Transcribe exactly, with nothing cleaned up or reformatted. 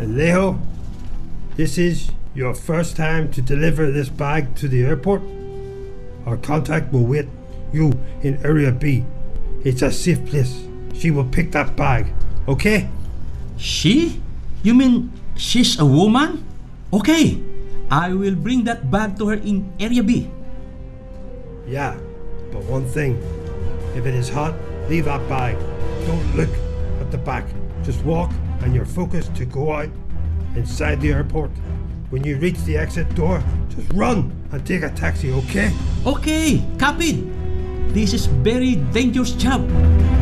Alejo, this is your first time to deliver this bag to the airport. Our contact will wait you in Area B. It's a safe place. She will pick that bag, okay? She? You mean she's a woman? Okay, I will bring that bag to her in Area B. Yeah, but one thing. If it is hot, leave that bag. Don't look at the back. Just walk and you're focused to go out inside the airport. When you reach the exit door, just run and take a taxi, okay? Okay, copied. This is very dangerous job.